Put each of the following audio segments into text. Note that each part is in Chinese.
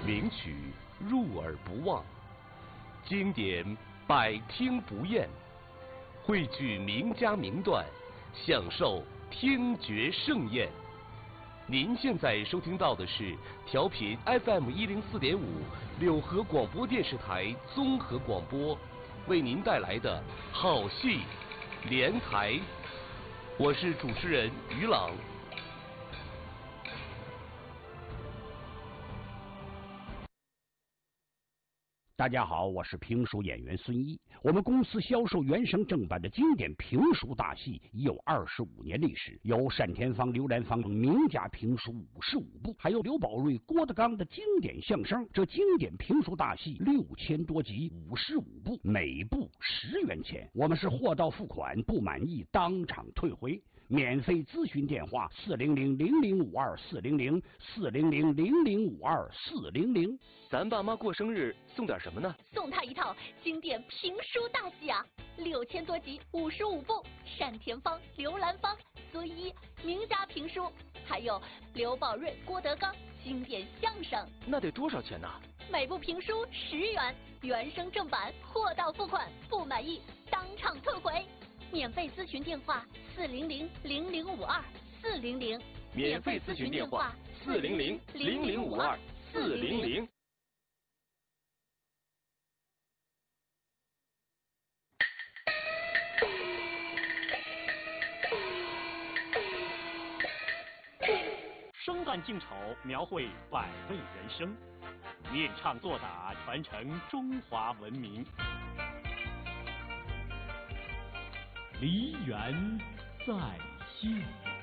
名曲入耳不忘，经典百听不厌，汇聚名家名段，享受听觉盛宴。您现在收听到的是调频 FM104.5柳河广播电视台综合广播为您带来的好戏连台，我是主持人于朗。 大家好，我是评书演员孙一。我们公司销售原声正版的经典评书大戏已有25年历史，有单田芳、刘兰芳名家评书55部，还有刘宝瑞、郭德纲的经典相声。这经典评书大戏6000多集，55部，每部10元钱。我们是货到付款，不满意当场退回。免费咨询电话400-0052-400，400-0052-400。 咱爸妈过生日送点什么呢？ 送他一套经典评书大戏啊，6000多集，55部，单田芳、刘兰芳、孙一名家评书，还有刘宝瑞、郭德纲经典相声。 那得多少钱呢？ 每部评书10元，原声正版，货到付款，不满意当场退回。免费咨询电话400-0052-400， 免费咨询电话400-0052-400。 生旦净丑，描绘百味人生，念唱作打，传承中华文明。梨园再现。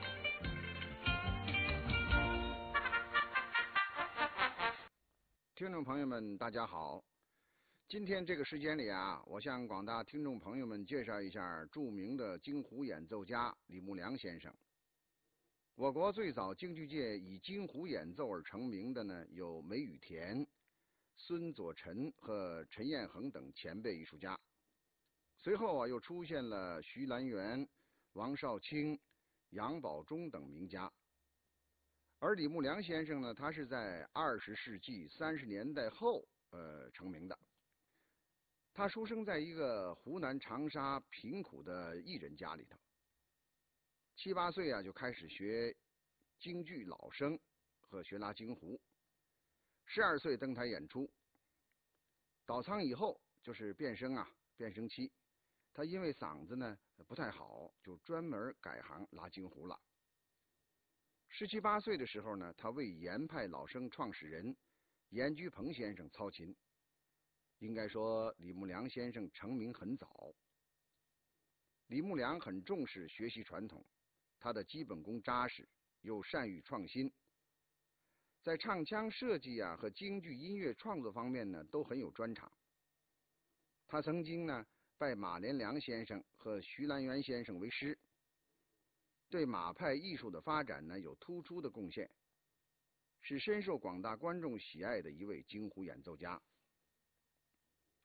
听众朋友们，大家好。今天这个时间里啊，我向广大听众朋友们介绍一下著名的京胡演奏家李木良先生。我国最早京剧界以京胡演奏而成名的呢，有梅雨田、孙佐臣和陈彦恒等前辈艺术家。随后啊，又出现了徐兰元、王少卿、杨宝忠等名家。而李木良先生呢，他是在20世纪30年代后成名的。他出生在一个湖南长沙贫苦的艺人家里头，7、8岁啊就开始学京剧老生和学拉京胡，12岁登台演出。倒仓以后就是变声期。他因为嗓子呢不太好，就专门改行拉京胡了。17、8岁的时候呢，他为严派老生创始人严居鹏先生操琴。应该说，李木良先生成名很早。李木良很重视学习传统，他的基本功扎实，又善于创新，在唱腔设计啊和京剧音乐创作方面呢都很有专长。他曾经呢拜马连良先生和徐兰元先生为师，对马派艺术的发展呢有突出的贡献，是深受广大观众喜爱的一位京胡演奏家。